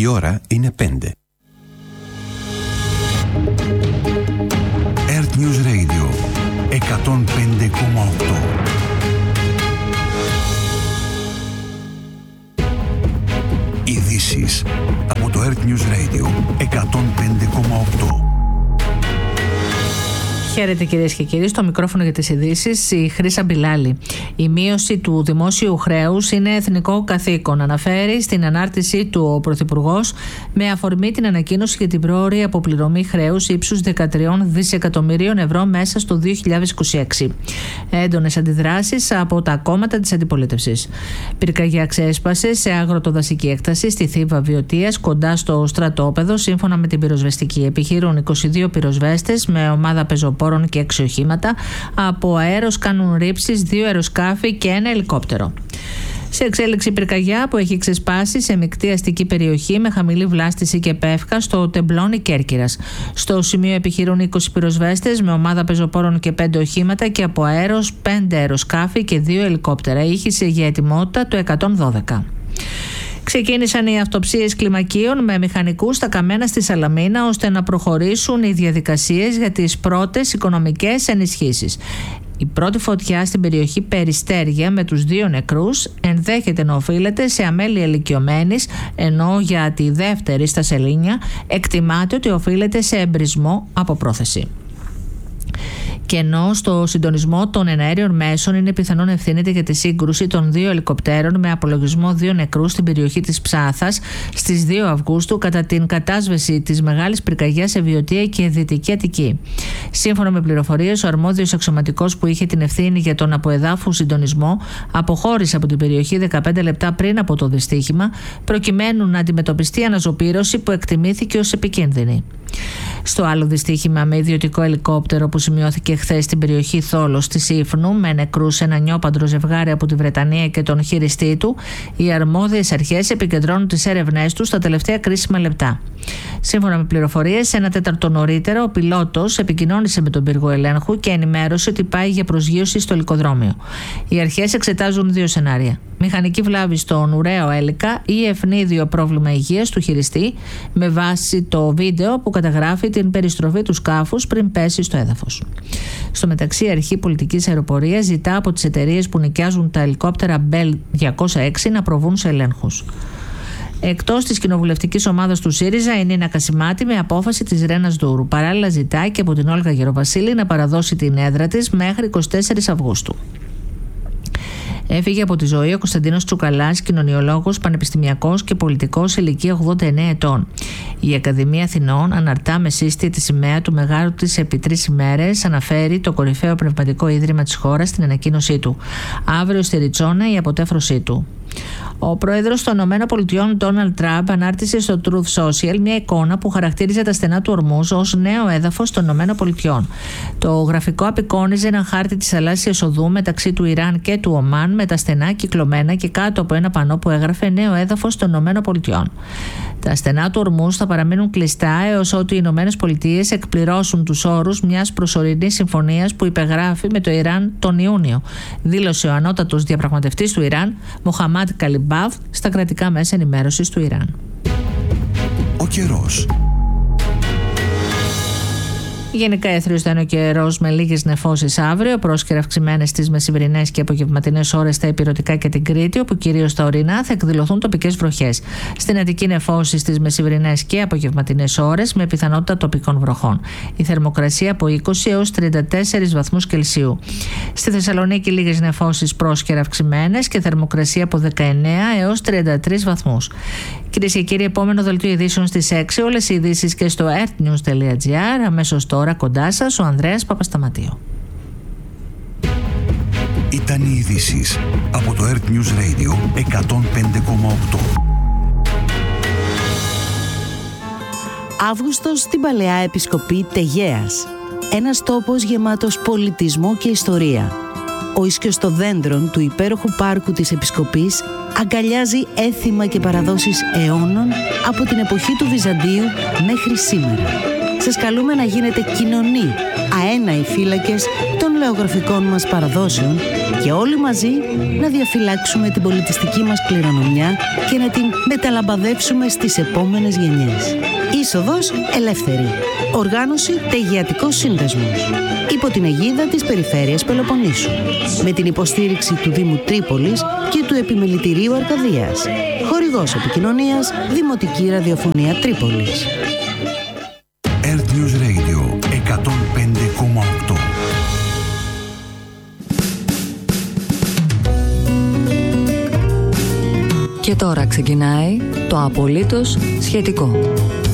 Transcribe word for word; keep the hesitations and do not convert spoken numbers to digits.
Η ώρα είναι πέντε. Earth News Radio εκατόν πέντε κόμμα οκτώ. Ειδήσεις από το Earth News Radio εκατόν πέντε κόμμα οκτώ. Χαίρετε κυρίες και κύριοι, στο μικρόφωνο για τις ειδήσεις η Χρύσα Μπιλάλη. Η μείωση του δημόσιου χρέους είναι εθνικό καθήκον, αναφέρει στην ανάρτησή του ο Πρωθυπουργός με αφορμή την ανακοίνωση για την πρόωρη αποπληρωμή χρέους ύψους δεκατρία δισεκατομμυρίων ευρώ μέσα στο δύο χιλιάδες είκοσι έξι. Έντονες αντιδράσεις από τα κόμματα της αντιπολίτευσης. Πυρκαγιά ξέσπασε σε αγροτοδασική έκταση στη Θήβα Βιωτίας κοντά στο στρατόπεδο. Σύμφωνα με την πυροσβεστική, επιχειρούν είκοσι δύο πυροσβέστες με ομάδα πεζοπόρων και έξι οχήματα. Από αέρος κάνουν ρήψεις δύο αεροσκάφη και ένα ελικόπτερο. Σε εξέλιξη πυρκαγιά που έχει ξεσπάσει σε μεικτή αστική περιοχή με χαμηλή βλάστηση και πεύκα στο Τεμπλόνι Κέρκυρας. Στο σημείο επιχειρούν είκοσι πυροσβέστες με ομάδα πεζοπόρων και πέντε οχήματα και από αέρος πέντε αεροσκάφη και δύο ελικόπτερα. Ήχησε για ετοιμότητα το εκατόν δώδεκα. Ξεκίνησαν οι αυτοψίες κλιμακίων με μηχανικούς στα καμένα στη Σαλαμίνα ώστε να προχωρήσουν οι διαδικασίες για τις πρώτες οικονομικές ενισχύσεις. Η πρώτη φωτιά στην περιοχή Περιστέρια με τους δύο νεκρούς ενδέχεται να οφείλεται σε αμέλεια ηλικιωμένης, ενώ για τη δεύτερη στα Σελήνια εκτιμάται ότι οφείλεται σε εμπρισμό από πρόθεση. Και ενώ στο συντονισμό των εναέριων μέσων είναι πιθανόν ευθύνεται για τη σύγκρουση των δύο ελικοπτέρων με απολογισμό δύο νεκρούς στην περιοχή της Ψάθας στις δύο Αυγούστου κατά την κατάσβεση της μεγάλης πυρκαγιάς σε Βιωτία και Δυτική Αττική. Σύμφωνα με πληροφορίες, ο αρμόδιος αξιωματικός που είχε την ευθύνη για τον αποεδάφου συντονισμό αποχώρησε από την περιοχή δεκαπέντε λεπτά πριν από το δυστύχημα, προκειμένου να αντιμετωπιστεί αναζωπήρωση που εκτιμήθηκε ως επικίνδυνη. Στο άλλο δυστύχημα με ιδιωτικό ελικόπτερο που σημειώθηκε χθες στην περιοχή Θόλος της Ήφνου με νεκρούς ένα νιόπαντρο ζευγάρι από τη Βρετανία και τον χειριστή του, οι αρμόδιες αρχές επικεντρώνουν τις έρευνές τους στα τελευταία κρίσιμα λεπτά. Σύμφωνα με πληροφορίες, ένα τέταρτο νωρίτερα ο πιλότος επικοινώνησε με τον πύργο ελέγχου και ενημέρωσε ότι πάει για προσγείωση στο ελικοδρόμιο. Οι αρχές εξετάζουν δύο σενάρια. Μηχανική βλάβη στον ουραίο έλικα ή ευνίδιο πρόβλημα υγείας του χειριστή, με βάση το βίντεο που καταγράφει την περιστροφή του σκάφους πριν πέσει στο έδαφος. Στο μεταξύ, η Αρχή Πολιτικής Αεροπορίας ζητά από τις εταιρείες που νοικιάζουν τα ελικόπτερα Μπέλ διακόσια έξι να προβούν σε ελέγχους. Εκτός της κοινοβουλευτικής ομάδας του ΣΥΡΙΖΑ, η Νίνα Κασιμάτη με απόφαση της Ρένας Δούρου. Παράλληλα, ζητάει και από την Όλγα Γεροβασίλη να παραδώσει την έδρα της μέχρι εικοστή τέταρτη Αυγούστου. Έφυγε από τη ζωή ο Κωνσταντίνος Τσουκαλάς, κοινωνιολόγος, πανεπιστημιακός και πολιτικός, ηλικία ογδόντα εννέα ετών. Η Ακαδημία Αθηνών αναρτά με σύστη τη σημαία του μεγάλου της επί τρεις ημέρες, αναφέρει το κορυφαίο πνευματικό ίδρυμα της χώρας στην ανακοίνωσή του. Αύριο στη Ριτσόνα η αποτέφρωσή του. Ο πρόεδρος των ΗΠΑ, Ντόναλντ Τραμπ, ανάρτησε στο Truth Social μια εικόνα που χαρακτήριζε τα στενά του Ορμούζ ως νέο έδαφος των ΗΠΑ. Το γραφικό απεικόνιζε ένα χάρτη της θαλάσσιας οδού μεταξύ του Ιράν και του Ομάν με τα στενά κυκλωμένα και κάτω από ένα πανό που έγραφε νέο έδαφος των ΗΠΑ. Τα στενά του Ορμούζ θα παραμείνουν κλειστά έως ότου οι ΗΠΑ εκπληρώσουν τους όρους μιας προσωρινής συμφωνίας που υπεγράφει με το Ιράν τον Ιούνιο, δήλωσε ο ανώτατος διαπραγματευτής του Ιράν, Μοχαμάντ Καλιμπάφ, στα κρατικά μέσα ενημέρωσης του Ιράν. Ο καιρός. Γενικά έθριος θα είναι ο καιρός με λίγες νεφώσεις αύριο, πρόσκαιρα αυξημένες στις μεσημβρινές και απογευματινές ώρες στα ηπειρωτικά και την Κρήτη, όπου κυρίως στα ορεινά θα εκδηλωθούν τοπικές βροχές. Στην Αττική νεφώσεις στις μεσημβρινές και απογευματινές ώρες με πιθανότητα τοπικών βροχών. Η θερμοκρασία από είκοσι έως τριάντα τέσσερις βαθμούς Κελσίου. Στη Θεσσαλονίκη λίγες νεφώσεις πρόσκαιρα αυξημένες και θερμοκρασία από δεκαεννέα έως τριάντα τρεις βαθμούς. Κυρίες και κύριοι, επόμενο δελτίο ειδήσεων στις έξι. Όλες οι ειδήσεις και στο earthnews τελεία gr. Αμέσως τώρα κοντά σας ο Ανδρέας Παπασταματίου. Ήταν οι ειδήσεις από το Earth News Radio εκατόν πέντε κόμμα οκτώ. Αύγουστος στην Παλαιά Επισκοπή Τεγέας. Ένας τόπος γεμάτος πολιτισμό και ιστορία. Ο Ισκιοστοδέντρων του υπέροχου πάρκου της Επισκοπής αγκαλιάζει έθιμα και παραδόσεις αιώνων από την εποχή του Βυζαντίου μέχρι σήμερα. Σας καλούμε να γίνετε κοινωνοί αέναοι φύλακες των λεωγραφικών μας παραδόσεων και όλοι μαζί να διαφυλάξουμε την πολιτιστική μας κληρονομιά και να την μεταλαμπαδεύσουμε στις επόμενες γενιές. Είσοδος ελεύθερη. Οργάνωση Τεγεατικός Σύνδεσμος. Υπό την αιγίδα της Περιφέρειας Πελοποννήσου. Με την υποστήριξη του Δήμου Τρίπολης και του Επιμελητηρίου Αρκαδίας. Χορηγός επικοινωνίας Δημοτική Ραδιοφωνία Τρίπολης. Earth News Radio εκατόν πέντε κόμμα οκτώ. Και τώρα ξεκινάει το απολύτως σχετικό.